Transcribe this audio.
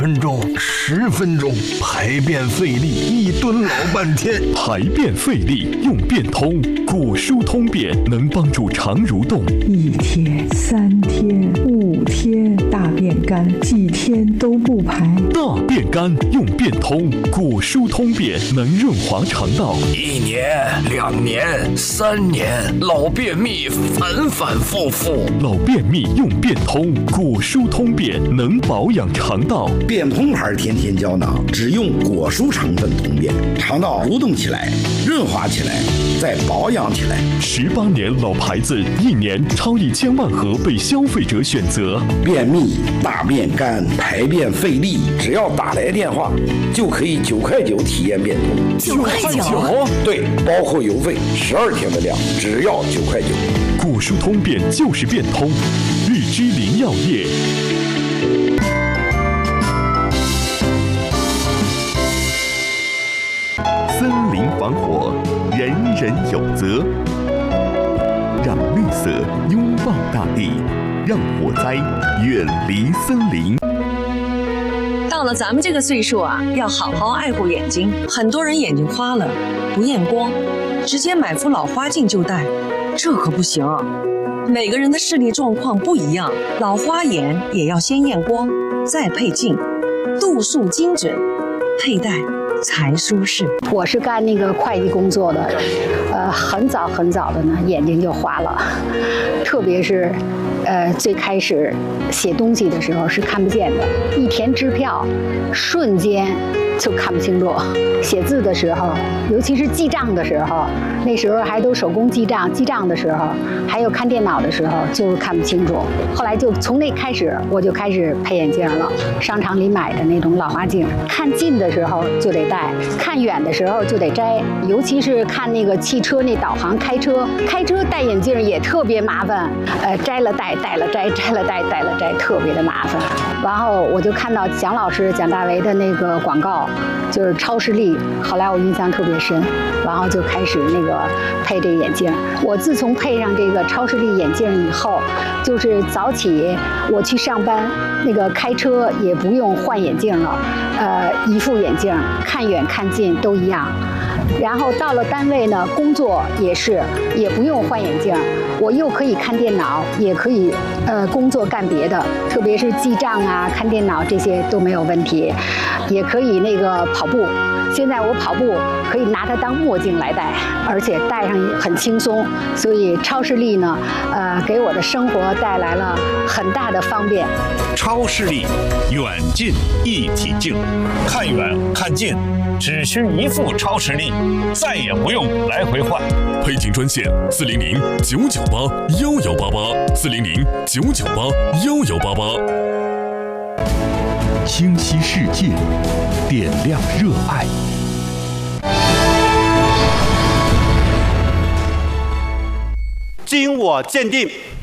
分钟、10分钟，排便费力，一蹲老半天。 排便费力用便通，果蔬通便能帮助肠蠕动。 1天、3天、5天，大便干，几天都不排。 大便干用便通，果蔬通便能润滑肠道。 1年、2年、3年，老便秘反反复复。 老便秘用便通，果蔬通便能保养肠道。 便通牌天天胶囊，只用果蔬成分通便，肠道蠕动起来，润滑起来，再保养起来。 18年老牌子，1年超1000万盒被消费者选择。 便秘、大便干、排便费力，只要打来电话，就可以9块9体验便通。 9块9？ 对，包括邮费，12天的量，只要9块9。 果蔬通便就是便通，日之林药业。森林防火，人人有责。让绿色拥抱大地，让火灾远离森林。 到了咱们这个岁数啊，要好好爱护眼睛。很多人眼睛花了，不验光，直接买副老花镜就戴，这可不行。每个人的视力状况不一样，老花眼也要先验光，再配镜，度数精准，佩戴才舒适。 我是干那个会计工作的，很早的呢，眼睛就花了，特别是，最开始写东西的时候是看不见的，一填支票，瞬间就看不清楚。写字的时候，尤其是记账的时候，那时候还都手工记账，记账的时候，还有看电脑的时候，就看不清楚。后来就从那开始，我就开始配眼镜了，商场里买的那种老花镜，看近的时候就得戴，看远的时候就得摘。尤其是看那个汽车那导航，开车戴眼镜也特别麻烦，摘了戴，戴了摘，摘了戴，戴了摘，特别的麻烦。然后我就看到蒋老师蒋大为的那个广告，就是超视力，后来我印象特别深，然后就开始那个配这个眼镜。我自从配上这个超视力眼镜以后，就是早起我去上班，那个开车也不用换眼镜了，一副眼镜看远看近都一样。然后到了单位呢，工作也不用换眼镜，我又可以看电脑，也可以工作干别的，特别是记账啊、看电脑这些都没有问题，也可以那个跑步。现在我跑步可以拿它当墨镜来戴，而且戴上很轻松，所以超视力呢，给我的生活带来了很大的方便。 超视力，远近一体镜，看远看近，只需一副超视力，再也不用来回换。 配镜专线400-998-1188，400-998-1188。清晰世界，点亮热爱。 经我鉴定，